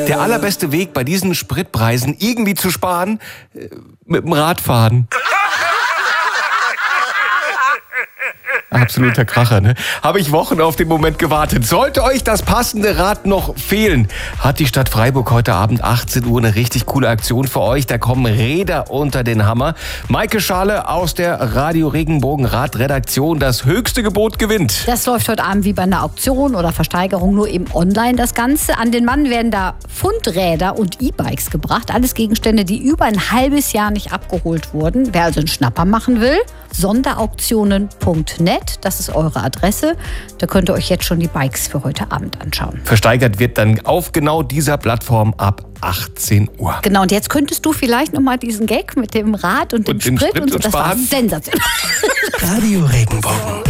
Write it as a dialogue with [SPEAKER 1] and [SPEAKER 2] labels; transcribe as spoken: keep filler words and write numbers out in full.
[SPEAKER 1] Der allerbeste Weg bei diesen Spritpreisen irgendwie zu sparen, äh, mit dem Radfahren. Absoluter Kracher, ne? Habe ich Wochen auf den Moment gewartet. Sollte euch das passende Rad noch fehlen, hat die Stadt Freiburg heute Abend achtzehn Uhr eine richtig coole Aktion für euch. Da kommen Räder unter den Hammer. Maike Schale aus der Radio Regenbogen Radredaktion. Das höchste Gebot gewinnt.
[SPEAKER 2] Das läuft heute Abend wie bei einer Auktion oder Versteigerung, nur eben online das Ganze. An den Mann werden da Fundräder und E-Bikes gebracht. Alles Gegenstände, die über ein halbes Jahr nicht abgeholt wurden. Wer also einen Schnapper machen will, sonderauktionen punkt net. Das ist eure Adresse. Da könnt ihr euch jetzt schon die Bikes für heute Abend anschauen.
[SPEAKER 1] Versteigert wird dann auf genau dieser Plattform ab achtzehn Uhr.
[SPEAKER 2] Genau, und jetzt könntest du vielleicht nochmal diesen Gag mit dem Rad und dem
[SPEAKER 1] Und dem
[SPEAKER 2] Sprit,
[SPEAKER 1] Sprit
[SPEAKER 2] und so.
[SPEAKER 1] und
[SPEAKER 2] Das war
[SPEAKER 1] Sparen.
[SPEAKER 2] sensationell.
[SPEAKER 1] Radio Regenbogen.